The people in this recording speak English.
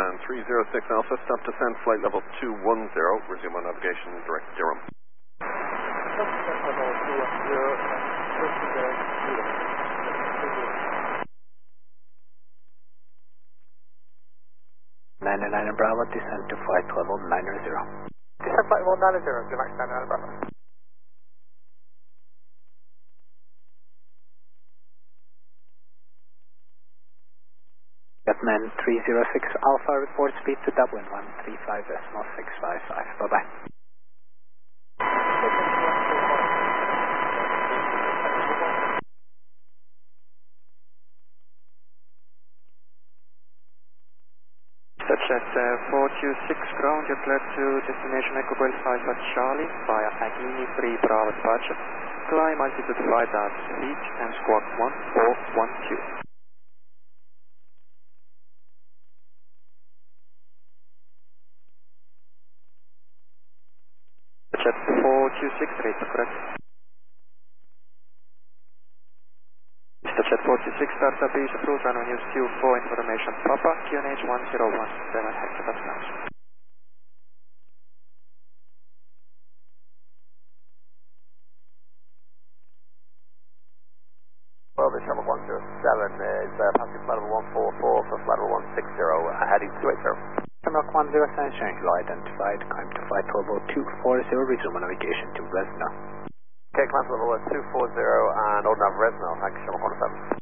Jetman 306 Alpha, stop descent, flight level 210, resume on navigation, direct Durham. Stop descent level 210, 99 Bravo, descent to flight level 90. Descent flight level 90, good max 99 Bravo. Jetman 306 Alpha, report speed to Dublin 135.655. Bye-bye. Jet 426 ground, you're cleared to destination Echo Golf Alpha Charlie via Agni 3 Bravo departure. Climb altitude 5,000 feet and squawk 1412. Jet 426, rate correct. Mr. Jet 426, startup is approved, runway news Q4 information, Papa, QNH 1017 hectopascals. Well, this number 107 is passing flight level 144 for flight level 160, heading 280. Rock 107, showing you identified, climb to flight level 240, resume navigation to Resno. Okay, climb to level 240 and hold nav Resno, thanks, number 107.